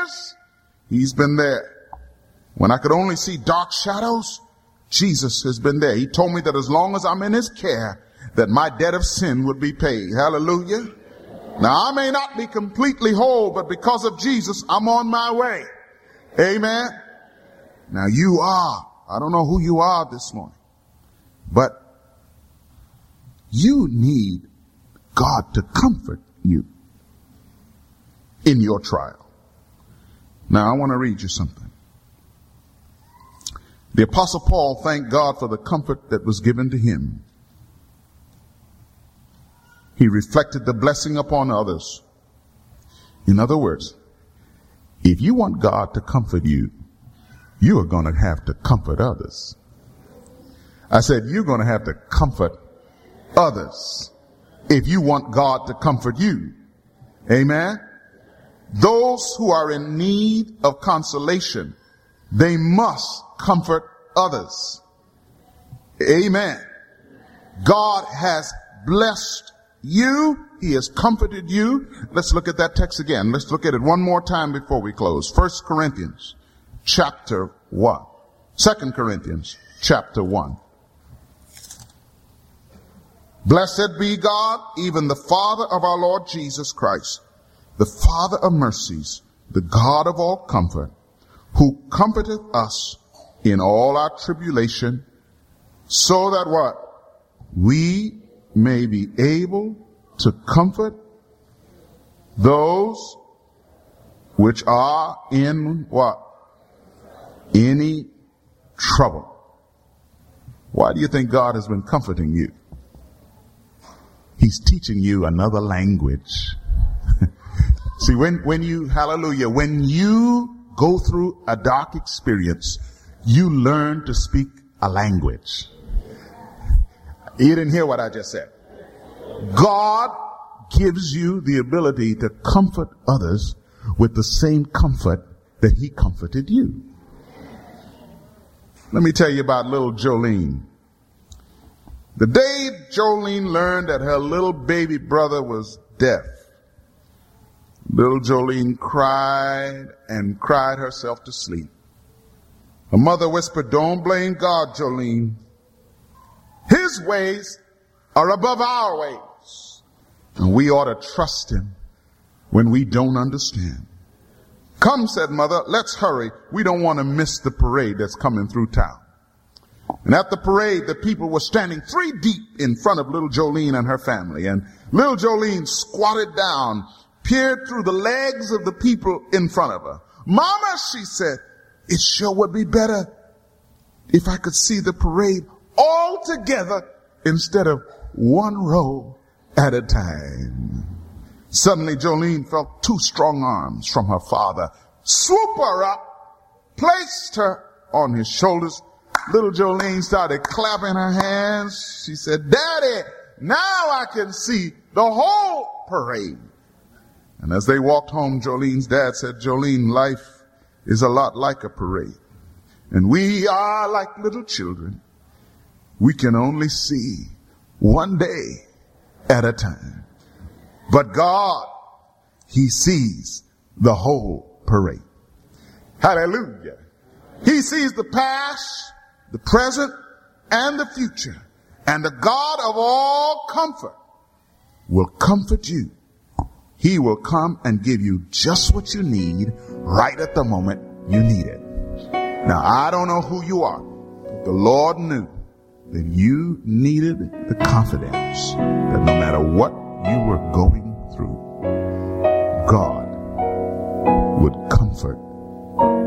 years, he's been there. When I could only see dark shadows, Jesus has been there. He told me that as long as I'm in his care, that my debt of sin would be paid. Hallelujah. Now, I may not be completely whole, but because of Jesus, I'm on my way. Amen. Now you are, I don't know who you are this morning, but you need God to comfort you in your trial. Now, I want to read you something. The Apostle Paul thanked God for the comfort that was given to him. He reflected the blessing upon others. In other words, if you want God to comfort you, you are going to have to comfort others. I said, you're going to have to comfort others if you want God to comfort you. Amen. Those who are in need of consolation, they must comfort others. Amen. God has blessed you. He has comforted you. Let's look at that text again. Let's look at it one more time before we close. 1 Corinthians chapter 1. 2 Corinthians chapter 1. Blessed be God, even the Father of our Lord Jesus Christ, the Father of mercies, the God of all comfort, who comforteth us in all our tribulation, so that what? We may be able to comfort those which are in what? Any trouble. Why do you think God has been comforting you? He's teaching you another language. See, when you, hallelujah, when you go through a dark experience, you learn to speak a language. You didn't hear what I just said. God gives you the ability to comfort others with the same comfort that he comforted you. Let me tell you about little Jolene. The day Jolene learned that her little baby brother was deaf, little Jolene cried and cried herself to sleep. Her mother whispered, "Don't blame God, Jolene. His ways are above our ways. And we ought to trust him when we don't understand." "Come," said mother, "let's hurry. We don't want to miss the parade that's coming through town." And at the parade, the people were standing 3 deep in front of little Jolene and her family. And little Jolene squatted down, peered through the legs of the people in front of her. "Mama," she said, "it sure would be better if I could see the parade all together instead of one row at a time." Suddenly, Jolene felt 2 strong arms from her father swoop her up, placed her on his shoulders. Little Jolene started clapping her hands. She said, "Daddy, now I can see the whole parade." And as they walked home, Jolene's dad said, "Jolene, life is a lot like a parade. And we are like little children. We can only see one day at a time. But God, he sees the whole parade." Hallelujah. He sees the past, the present, and the future. And the God of all comfort will comfort you. He will come and give you just what you need right at the moment you need it. Now, I don't know who you are, but the Lord knew that you needed the confidence that no matter what you were going through,